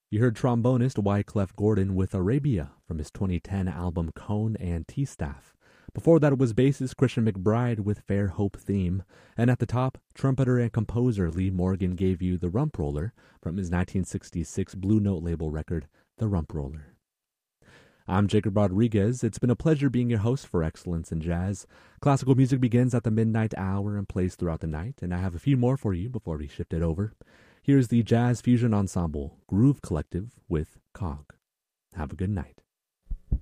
You heard trombonist Wyclef Gordon with Arabia from his 2010 album Cone and T-Staff. Before that, it was bassist Christian McBride with Fair Hope Theme. And at the top, trumpeter and composer Lee Morgan gave you The Rump Roller from his 1966 Blue Note label record, The Rump Roller. I'm Jacob Rodriguez. It's been a pleasure being your host for Excellence in Jazz. Classical music begins at the midnight hour and plays throughout the night, and I have a few more for you before we shift it over. Here's the Jazz Fusion Ensemble, Groove Collective with Cog. Have a good night.